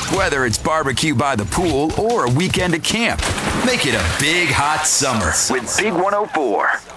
Whether it's barbecue by the pool or a weekend at camp, make it a big hot summer with Big 104.